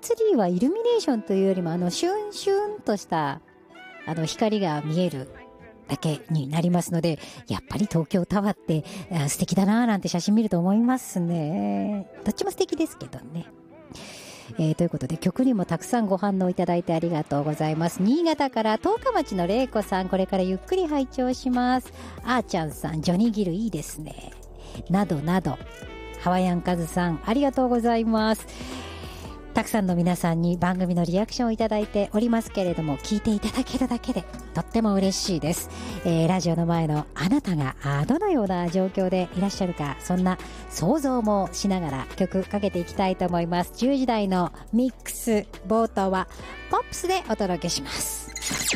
ツリーはイルミネーションというよりもシュンシュンとした光が見えるだけになりますので、やっぱり東京タワーって素敵だなーなんて写真見ると思いますね。どっちも素敵ですけどね。ということで曲にもたくさんご反応いただいてありがとうございます。新潟から十日町のれいこさん、これからゆっくり拝聴します。あーちゃんさん、ジョニーギルいいですね、などなど。ハワイアンカズさん、ありがとうございます。たくさんの皆さんに番組のリアクションをいただいておりますけれども、聞いていただけるだけでとっても嬉しいです。ラジオの前のあなたがどのような状況でいらっしゃるか、そんな想像もしながら曲かけていきたいと思います。10時台のミックス冒頭はポップスでお届けします。